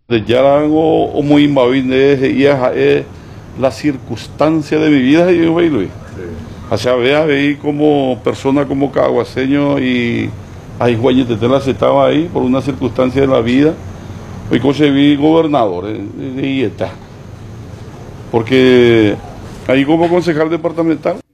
De ya o muy imbabine y es la circunstancia de mi vida y yo Luis. O sea, ve como persona, como caguaseño y ahí Guañetetela estaba ahí por una circunstancia de la vida. Hoy como se vi gobernador y está. Porque ahí como concejal departamental